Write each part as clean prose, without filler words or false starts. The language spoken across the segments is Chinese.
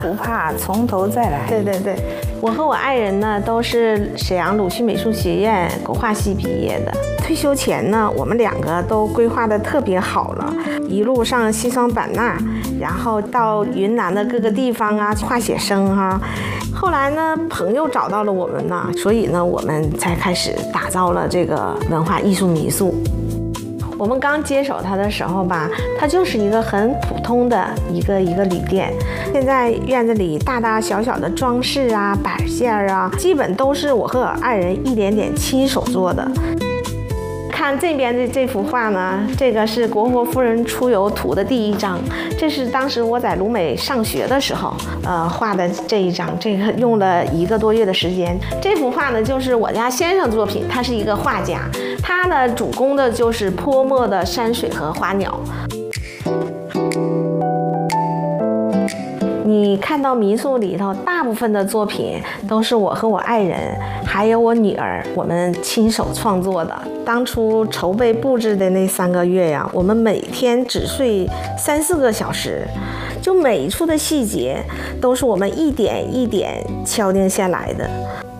不怕从头再来。 对对对，我和我爱人呢都是沈阳鲁迅美术学院国画系毕业的。退休前呢，我们两个都规划的特别好了，一路上西双版纳，然后到云南的各个地方啊，画写生哈。后来呢，朋友找到了我们呢，所以呢，我们才开始打造了这个文化艺术民宿。我们刚接手它的时候吧，它就是一个很普通的一个旅店。现在院子里大大小小的装饰啊、摆件啊，基本都是我和我爱人一点点亲手做的。看这边的这幅画呢，这个是国佛夫人出游图的第一张，这是当时我在鲁美上学的时候，画的这一张，这个用了1个多月的时间。这幅画呢，就是我家先生作品，他是一个画家，他呢主攻的就是泼墨的山水和花鸟。你看到民宿里头大部分的作品都是我和我爱人还有我女儿我们亲手创作的。当初筹备布置的那3个月呀，我们每天只睡3、4个小时，就每一处的细节都是我们一点一点敲定下来的。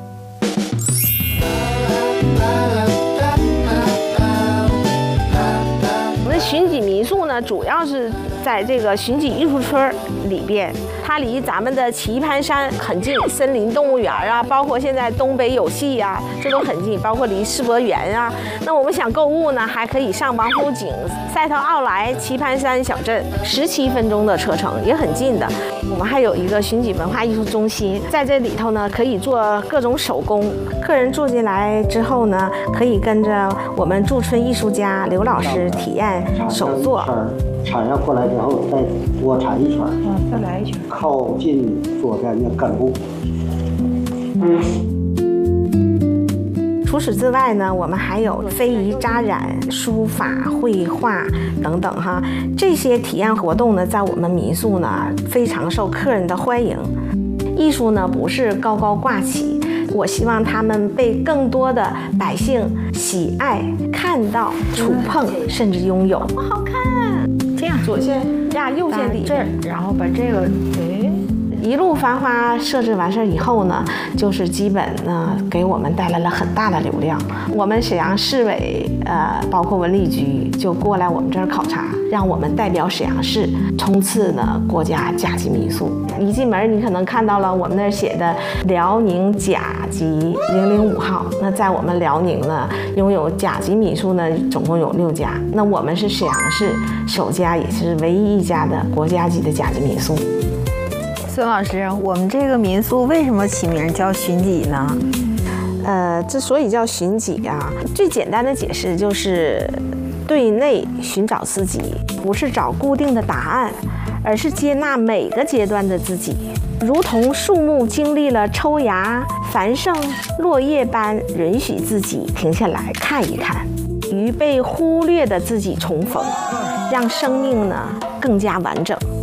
我们的寻迹民宿呢，主要是在这个寻迹艺术村里边，它离咱们的棋盘山很近，森林动物园啊，包括现在东北有戏啊，这都很近，包括离世博园啊。那我们想购物呢，还可以上王府井、赛特奥莱、棋盘山小镇，17分钟的车程，也很近的。我们还有一个寻迹文化艺术中心，在这里头呢，可以做各种手工。客人住进来之后呢，可以跟着我们驻村艺术家刘老师体验手作。 铲下过来之后，再多铲一圈， 再来一圈， 靠近左边的根部。 除此之外呢，我们还有非遗扎染、书法、绘画等等哈，这些体验活动呢，在我们民宿呢非常受客人的欢迎。艺术呢不是高高挂起，我希望他们被更多的百姓喜爱、看到、触碰，甚至拥有。好看。这样左线压右线底这儿， 然后把这个一路繁花设置完事以后呢，就是基本呢给我们带来了很大的流量。我们沈阳市委包括文旅局就过来我们这儿考察，让我们代表沈阳市冲刺呢国家甲级民宿。一进门你可能看到了我们那儿写的辽宁甲级005号。那在我们辽宁呢，拥有甲级民宿呢总共有6家。那我们是沈阳市首家，也是唯一一家的国家级的甲级民宿。 孙老师，我们这个民宿为什么起名叫寻迹呢？ 之所以叫寻迹啊，最简单的解释就是对内寻找自己，不是找固定的答案，而是接纳每个阶段的自己，如同树木经历了抽芽、繁盛、落叶般，允许自己停下来看一看，与被忽略的自己重逢，让生命呢更加完整。